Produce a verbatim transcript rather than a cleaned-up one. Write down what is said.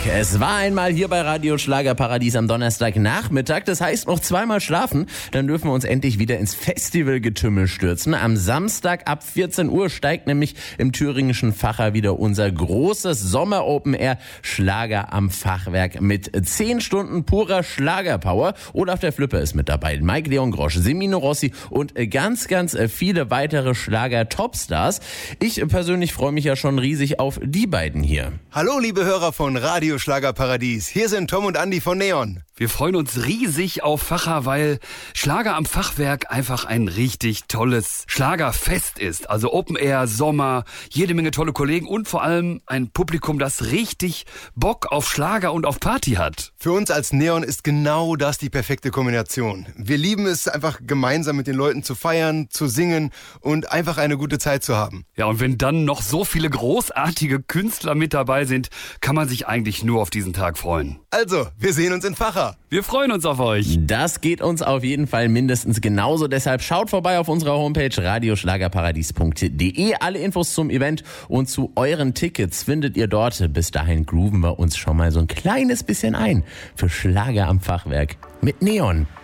Es war einmal hier bei Radio Schlagerparadies am Donnerstagnachmittag. Das heißt, noch zweimal schlafen, dann dürfen wir uns endlich wieder ins Festivalgetümmel stürzen. Am Samstag ab vierzehn Uhr steigt nämlich im thüringischen Facher wieder unser großes Sommer-Open-Air Schlager am Fachwerk mit zehn Stunden purer Schlagerpower. Olaf der Flipper ist mit dabei, Mike Leon Grosch, Semino Rossi und ganz, ganz viele weitere Schlager-Topstars. Ich persönlich freue mich ja schon riesig auf die beiden hier. Hallo liebe Hörer von Radio Schlagerparadies, hier sind Tom und Andi von Neon. Wir freuen uns riesig auf Facher, weil Schlager am Fachwerk einfach ein richtig tolles Schlagerfest ist. Also Open Air, Sommer, jede Menge tolle Kollegen und vor allem ein Publikum, das richtig Bock auf Schlager und auf Party hat. Für uns als Neon ist genau das die perfekte Kombination. Wir lieben es einfach gemeinsam mit den Leuten zu feiern, zu singen und einfach eine gute Zeit zu haben. Ja, und wenn dann noch so viele großartige Künstler mit dabei sind, kann man sich eigentlich nur auf diesen Tag freuen. Also, wir sehen uns in Facher. Wir freuen uns auf euch. Das geht uns auf jeden Fall mindestens genauso. Deshalb schaut vorbei auf unserer Homepage radioschlagerparadies punkt de. Alle Infos zum Event und zu euren Tickets findet ihr dort. Bis dahin grooven wir uns schon mal so ein kleines bisschen ein für Schlager am Fachwerk mit Neon.